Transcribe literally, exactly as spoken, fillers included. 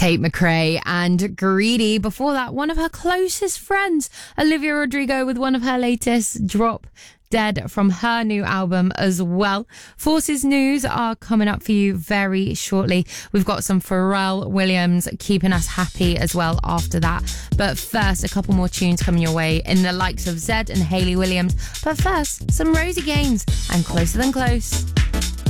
Tate McRae and Greedy. Before that, one of her closest friends, Olivia Rodrigo, with one of her latest drop, Dead, from her new album as well. Forces news are coming up for you very shortly. We've got some Pharrell Williams keeping us happy as well after that. But first, a couple more tunes coming your way in the likes of Zedd and Hayley Williams. But first, some Rosie Gaines and Closer Than Close.